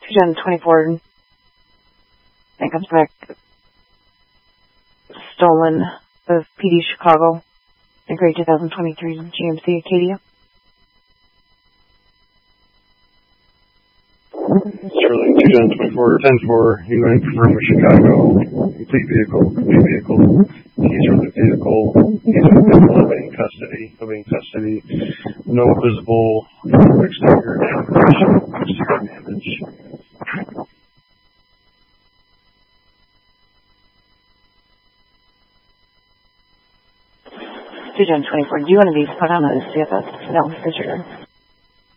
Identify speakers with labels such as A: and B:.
A: Gen 24, that comes back stolen of PD Chicago, the Gray 2023 GMC Acadia.
B: Sterling 2 Gen 24, 10-4, you went from Chicago, complete vehicle, keys from the vehicle, awaiting custody, no visible exterior damage.
A: 2 Gen 24, do you want to be put on a CFS? No, it's your turn.